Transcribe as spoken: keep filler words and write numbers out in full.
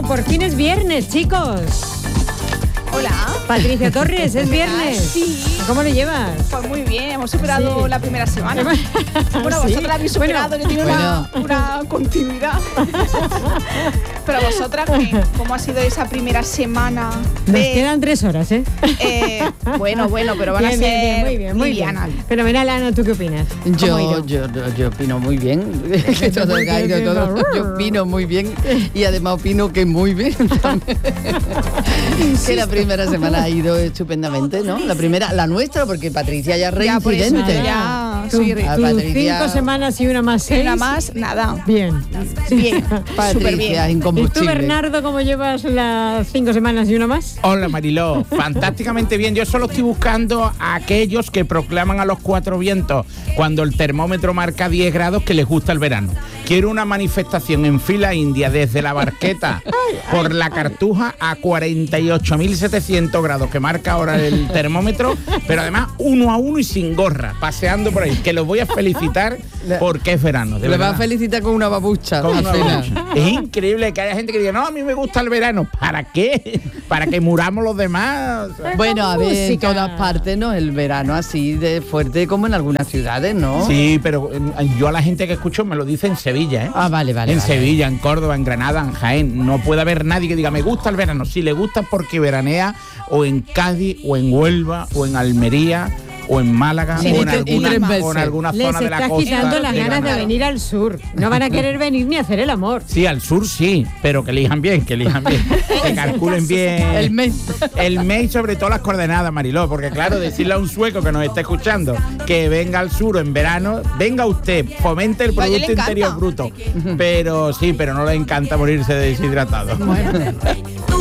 por fin es viernes, chicos. Hola. Patricia Torres, es viernes. Sí. ¿Cómo lo llevas? Pues muy bien, hemos superado sí. la primera semana. Bueno, ¿Sí? vosotras la habéis superado, bueno, que tiene bueno. una, una continuidad. Pero vosotras, ¿qué? ¿Cómo ha sido esa primera semana? De... Nos quedan tres horas, ¿eh? eh bueno, bueno, pero van bien, a ser bien, bien, muy bien, muy livianas. Bien. Fenomenal, Ana, ¿tú qué opinas? Yo, yo, yo opino muy bien. todo el caído, todo, yo opino muy bien y además opino que muy bien también. Que la primera semana ha ido estupendamente, ¿no? La primera, la nuestra, porque Patricia ya es reincidente. Ya, ya, tú, soy tú Patricia... Cinco semanas y una más seis. Una más, nada. Bien. Bien. Patricia, bien. Incombustible. ¿Y tú, Bernardo, cómo llevas las cinco semanas y una más? Hola, Mariló. Fantásticamente bien. Yo solo estoy buscando a aquellos que proclaman a los cuatro vientos cuando el termómetro marca diez grados que les gusta el verano. Quiero una manifestación en fila india desde la Barqueta por la Cartuja a cuarenta y ocho mil setecientos grados que marca ahora el termómetro, pero además uno a uno y sin gorra, paseando por ahí, que los voy a felicitar porque es verano. Le va a felicitar con una babucha. Con una babucha. Es increíble que haya gente que diga, no, a mí me gusta el verano. ¿Para qué? ¿Para que muramos los demás? Bueno, a ver, en todas partes, ¿no? El verano así de fuerte como en algunas ciudades, ¿no? Sí, pero yo a la gente que escucho me lo dice en Sevilla, ¿eh? Ah, vale, vale. En vale. Sevilla, en Córdoba, en Granada, en Jaén. No puede haber nadie que diga, me gusta el verano. Si le gusta porque veranea o en Cádiz, o en Huelva, o en Almería, o en Málaga, sí, o, en y alguna, o en alguna zona de la costa. Les estás quitando las ganas de venir al sur. No van a querer venir ni a hacer el amor. Sí, al sur sí, pero que elijan bien, que elijan bien. Que calculen bien. El mes. El mes y sobre todo las coordenadas, Mariló, porque claro, decirle a un sueco que nos está escuchando que venga al sur en verano, venga usted, fomente el Producto Interior Bruto. Pero sí, pero no le encanta morirse de deshidratado. Bueno.